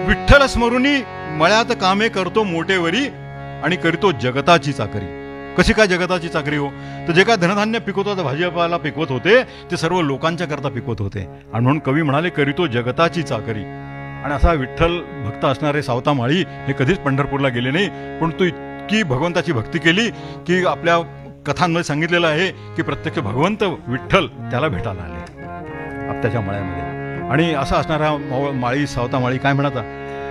विठ्ठल स्मरुनी मळ्यात कामे करतो मोठेवरी आणि करीतो जगताची चाकरी. कशी काय जगताची चाकरी हो? तर जे काय धनधान्य पिकवत होते, भाजीपाला पिकवत होते, ते सर्व लोकांच्या करता पिकवत होते. आणि म्हणून कवी म्हणाले करीतो जगताची चाकरी. आणि असा विठ्ठल भक्त असणारे सावता माळी हे कधीच पंढरपूरला गेले नाही, पण तो इतकी भगवंताची भक्ती केली की आपल्या कथांमध्ये सांगितलेलं आहे की प्रत्यक्ष भगवंत विठ्ठल त्याला भेटायला आले आपत्याच्या मळ्यामध्ये. आणि असा असणारा माळी सावता माळी काय म्हणतात,